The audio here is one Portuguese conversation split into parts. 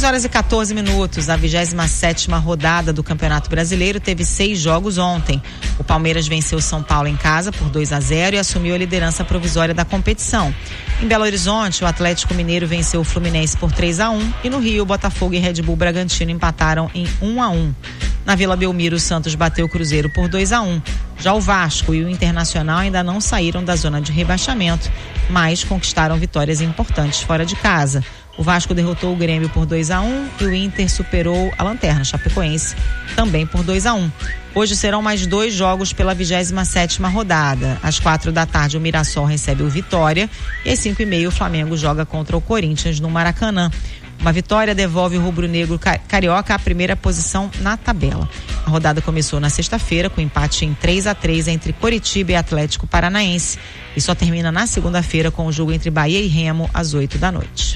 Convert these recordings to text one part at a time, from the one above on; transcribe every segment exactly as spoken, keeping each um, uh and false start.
seis horas e quatorze minutos, a vigésima sétima rodada do Campeonato Brasileiro teve seis jogos ontem. O Palmeiras venceu o São Paulo em casa por dois a zero e assumiu a liderança provisória da competição. Em Belo Horizonte, o Atlético Mineiro venceu o Fluminense por três a um e no Rio, Botafogo e Red Bull Bragantino empataram em um a um. Na Vila Belmiro, o Santos bateu o Cruzeiro por dois a um. Já o Vasco e o Internacional ainda não saíram da zona de rebaixamento, mas conquistaram vitórias importantes fora de casa. O Vasco derrotou o Grêmio por dois a um e o Inter superou a Lanterna Chapecoense também por dois a um. Hoje serão mais dois jogos pela vigésima sétima rodada. Às quatro da tarde o Mirassol recebe o Vitória e às cinco e meia o Flamengo joga contra o Corinthians no Maracanã. Uma vitória devolve o rubro-negro carioca à primeira posição na tabela. A rodada começou na sexta-feira com empate em três a três entre Coritiba e Atlético Paranaense e só termina na segunda-feira com o jogo entre Bahia e Remo às oito da noite.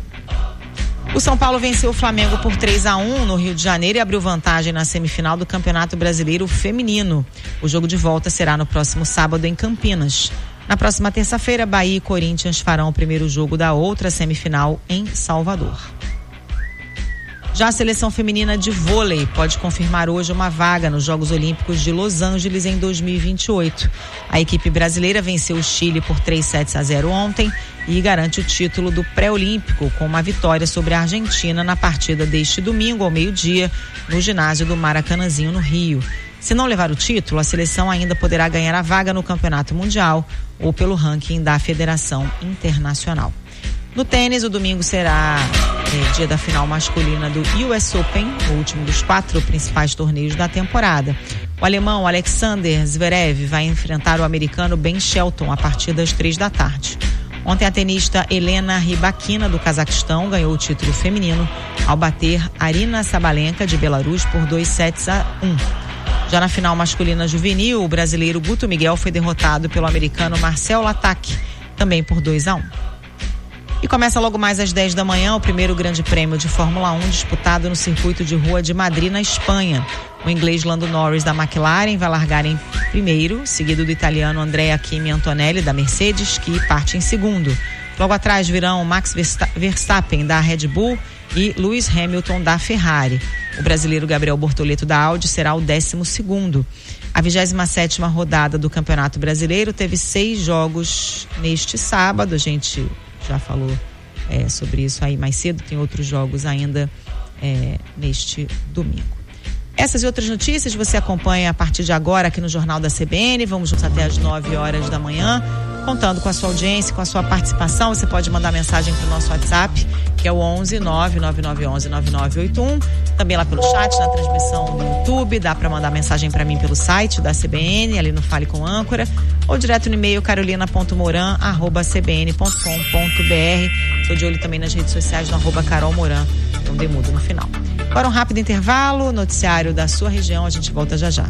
O São Paulo venceu o Flamengo por três a um no Rio de Janeiro e abriu vantagem na semifinal do Campeonato Brasileiro Feminino. O jogo de volta será no próximo sábado em Campinas. Na próxima terça-feira, Bahia e Corinthians farão o primeiro jogo da outra semifinal em Salvador. Já a seleção feminina de vôlei pode confirmar hoje uma vaga nos Jogos Olímpicos de Los Angeles em dois mil e vinte e oito. A equipe brasileira venceu o Chile por três sets a zero ontem e garante o título do pré-olímpico com uma vitória sobre a Argentina na partida deste domingo ao meio-dia no ginásio do Maracanãzinho no Rio. Se não levar o título, a seleção ainda poderá ganhar a vaga no Campeonato Mundial ou pelo ranking da Federação Internacional. No tênis, o domingo será é, dia da final masculina do U S Open, o último dos quatro principais torneios da temporada. O alemão Alexander Zverev vai enfrentar o americano Ben Shelton a partir das três da tarde. Ontem a tenista Helena Rybakina do Cazaquistão ganhou o título feminino ao bater Arina Sabalenka de Belarus por dois sets a um. Já na final masculina juvenil, o brasileiro Guto Miguel foi derrotado pelo americano Marcel Latac, também por dois a um. E começa logo mais às dez da manhã o primeiro grande prêmio de Fórmula um disputado no circuito de rua de Madrid, na Espanha. O inglês Lando Norris da McLaren vai largar em primeiro, seguido do italiano Andrea Kimi Antonelli da Mercedes, que parte em segundo. Logo atrás virão Max Verstappen da Red Bull e Lewis Hamilton da Ferrari. O brasileiro Gabriel Bortoleto da Audi será o décimo segundo. A vigésima sétima rodada do Campeonato Brasileiro teve seis jogos neste sábado. A gente já falou é, sobre isso aí mais cedo, tem outros jogos ainda é, neste domingo. Essas e outras notícias você acompanha a partir de agora aqui no Jornal da C B N. Vamos juntos até às nove horas da manhã, contando com a sua audiência, com a sua participação. Você pode mandar mensagem para o nosso WhatsApp, que é o onze nove nove nove onze nove nove oito um. Também lá pelo chat, na transmissão no YouTube. Dá para mandar mensagem para mim pelo site da C B N, ali no Fale com Âncora, ou direto no e-mail carolina ponto moran arroba c b n ponto com ponto b r. Estou de olho também nas redes sociais no arroba Carol Moran, então demudo no final. Agora um rápido intervalo, noticiário da sua região, a gente volta já já.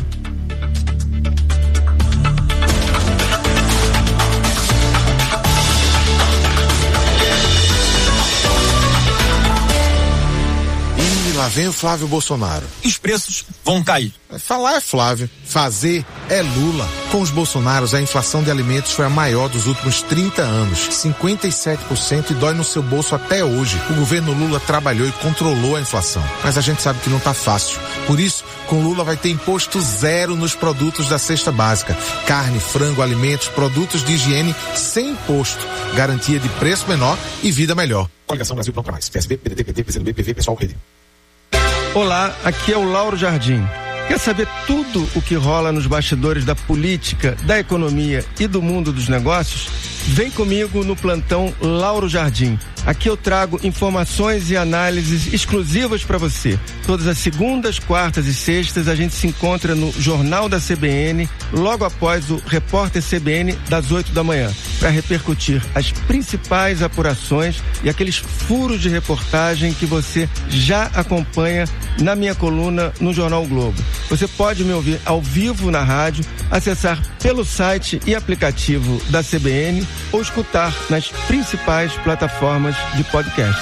Lá vem o Flávio Bolsonaro. Os preços vão cair. Falar é Flávio, fazer é Lula. Com os Bolsonaros, a inflação de alimentos foi a maior dos últimos trinta anos, cinquenta e sete por cento, e dói no seu bolso até hoje. O governo Lula trabalhou e controlou a inflação, mas a gente sabe que não tá fácil. Por isso, com Lula vai ter imposto zero nos produtos da cesta básica. Carne, frango, alimentos, produtos de higiene sem imposto. Garantia de preço menor e vida melhor. Coligação Brasil Pronto Mais. P S B, P D T, P T, P C do B, P V, Pessoal, Rede. Olá, aqui é o Lauro Jardim. Quer saber tudo o que rola nos bastidores da política, da economia e do mundo dos negócios? Vem comigo no plantão Lauro Jardim. Aqui eu trago informações e análises exclusivas para você. Todas as segundas, quartas e sextas a gente se encontra no Jornal da C B N, logo após o Repórter C B N das oito da manhã, para repercutir as principais apurações e aqueles furos de reportagem que você já acompanha na minha coluna no Jornal o Globo. Você pode me ouvir ao vivo na rádio, acessar pelo site e aplicativo da C B N ou escutar nas principais plataformas de podcast.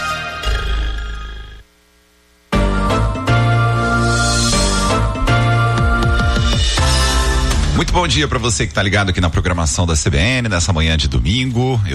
Muito bom dia para você que está ligado aqui na programação da C B N nessa manhã de domingo. Eu